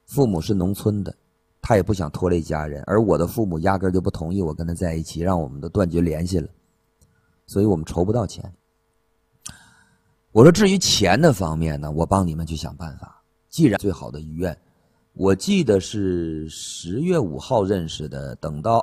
父母是农村的，他也不想拖累家人，而我的父母压根就不同意我跟他在一起，让我们都断绝联系了，所以我们筹不到钱。我说至于钱的方面呢，我帮你们去想办法。既然最好的医院，我记得是10月5号认识的，等到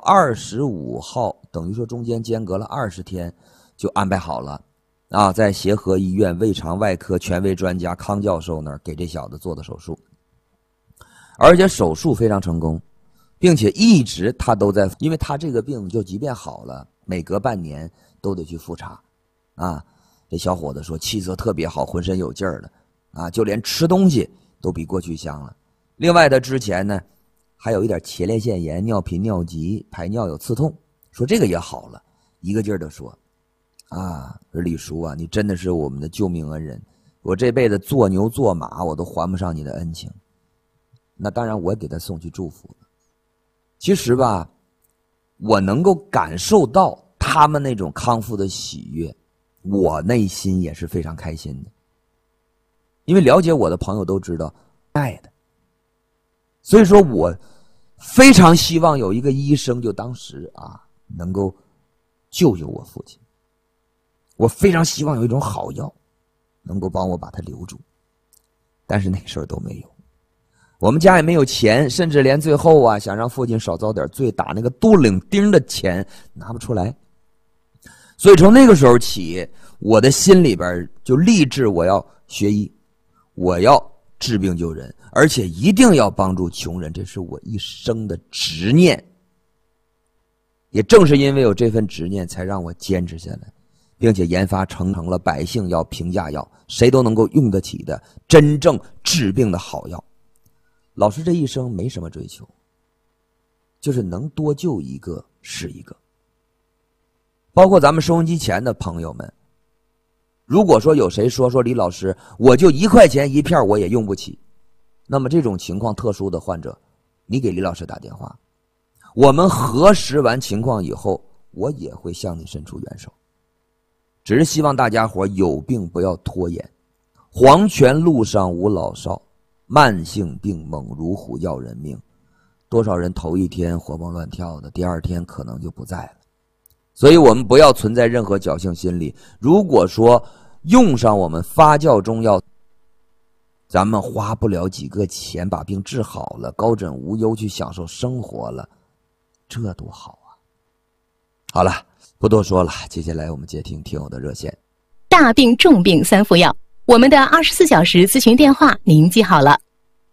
25号，等于说中间间隔了20天，就安排好了啊，在协和医院胃肠外科权威专家康教授那儿给这小子做的手术，而且手术非常成功，并且一直他都在，因为他这个病就即便好了，每隔半年都得去复查啊。这小伙子说气色特别好，浑身有劲儿了啊，就连吃东西都比过去香了。另外他之前呢还有一点前列腺炎、尿频尿急、排尿有刺痛，说这个也好了，一个劲儿的说啊，李叔啊，你真的是我们的救命恩人，我这辈子做牛做马我都还不上你的恩情。那当然我也给他送去祝福了。其实吧，我能够感受到他们那种康复的喜悦，我内心也是非常开心的。因为了解我的朋友都知道爱的，所以说我非常希望有一个医生，就当时啊能够救救我父亲。我非常希望有一种好药能够帮我把他留住，但是那事儿都没有。我们家也没有钱，甚至连最后啊想让父亲少遭点罪，打那个杜领丁的钱拿不出来。所以从那个时候起，我的心里边就立志我要学医，我要治病救人，而且一定要帮助穷人，这是我一生的执念。也正是因为有这份执念，才让我坚持下来，并且研发成了百姓药、平价药，谁都能够用得起的真正治病的好药。老师这一生没什么追求，就是能多救一个是一个。包括咱们收音机前的朋友们，如果说有谁说李老师我就1块钱一片我也用不起，那么这种情况特殊的患者，你给李老师打电话，我们核实完情况以后，我也会向你伸出援手。只是希望大家伙有病不要拖延，黄泉路上无老少，慢性病猛如虎要人命，多少人头一天活蹦乱跳的，第2天可能就不在了。所以我们不要存在任何侥幸心理。如果说用上我们发酵中药，咱们花不了几个钱把病治好了，高枕无忧去享受生活了，这多好啊。好了，不多说了，接下来我们接听听友的热线。 大病重病3副药，我们的24小时咨询电话您记好了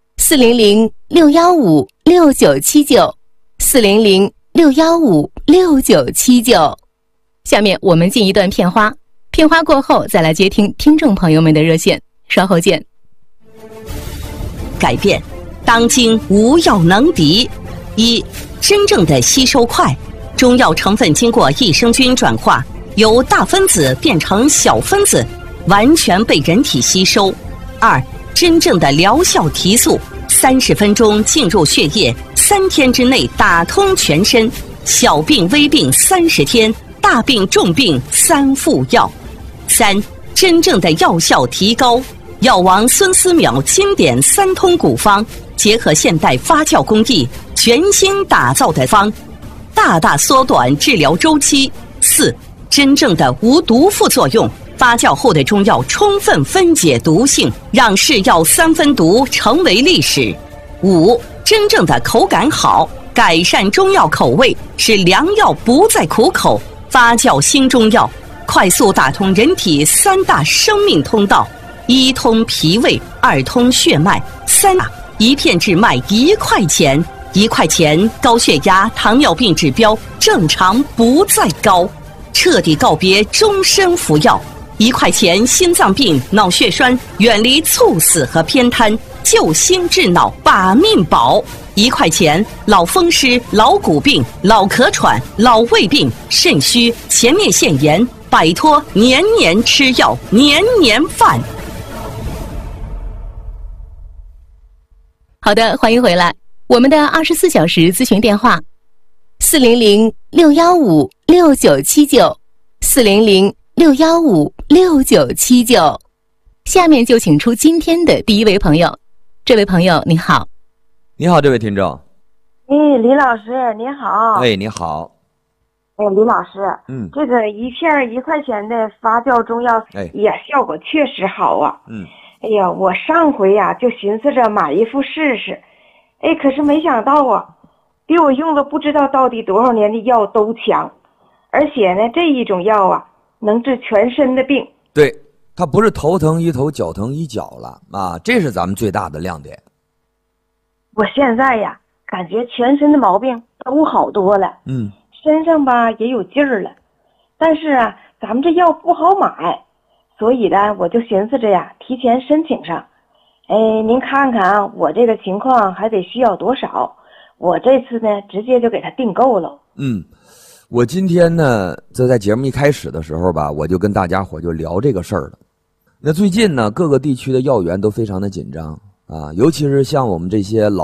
，400-615-6979 400-615-6979。下面我们进一段片花，片花过后再来接听听众朋友们的热线，稍后见。 改变，当今无药能敌。一、真正的吸收快，中药成分经过益生菌转化，由大分子变成小分子，完全被人体吸收。2、真正的疗效提速，30分钟进入血液，3天之内打通全身，小病微病30天，大病重病3副药。3、真正的药效提高，药王孙思邈经典3通古方，结合现代发酵工艺，全新打造的方，大大缩短治疗周期。4、真正的无毒副作用，发酵后的中药充分分解毒性，让是药3分毒成为历史。5、真正的口感好，改善中药口味，使良药不再苦口，发酵新中药，快速打通人体3大生命通道：1通脾胃，2通血脉，3一片治脉1块钱，1块钱高血压、糖尿病指标正常不再高，彻底告别终身服药。1块钱心脏病、脑血栓远离猝死和偏瘫，救心治脑把命保。1块钱老风湿、老骨病、老咳喘、老胃病、肾虚、前列腺炎，摆脱年年吃药、年年饭。 好的，欢迎回来。我们的24小时咨询电话400-615-6979 400-615-6979。下面就请出今天的第一位朋友。这位朋友您好。 你好，这位听众。 李老师您好。 哎，你好。 李老师，这个一片1块钱的发酵中药，呀，效果确实好啊。哎呀，我上回呀就寻思着买一副试试，可是没想到啊，比我用了不知道到底多少年的药都强，而且呢，这一种药啊，能治全身的病。 对，它不是头疼医头，脚疼医脚了啊，这是咱们最大的亮点。 我现在呀，感觉全身的毛病都好多了。身上吧也有劲儿了，但是啊，咱们这药不好买，所以呢，我就寻思着呀，提前申请上。您看看啊，我这个情况还得需要多少？我这次呢，直接就给他订购了。 我今天呢，在节目一开始的时候吧，我就跟大家伙就聊这个事儿了。那最近呢，各个地区的药源都非常的紧张啊，尤其是像我们这些老